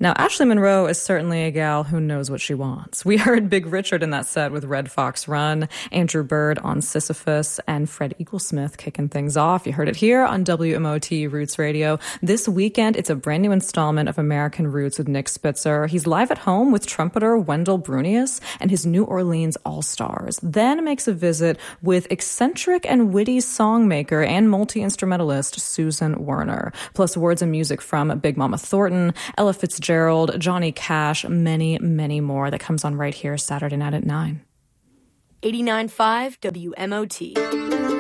Now, Ashley Monroe is certainly a gal who knows what she wants. We heard Big Richard in that set with Red Fox Run, Andrew Bird on Sisyphus, and Fred Eaglesmith kicking things off. You heard it here on WMOT Roots Radio. This weekend, it's a brand new installment of American Roots with Nick Spitzer. He's live at home with trumpeter Wendell Brunius and his New Orleans All-Stars. Then makes a visit with eccentric and witty songmaker and multi-instrumentalist Susan Werner. Plus words and music from Big Mama Thornton, Ella Fitzgerald, Johnny Cash, many, many more. That comes on right here Saturday night at 9. 89.5 WMOT.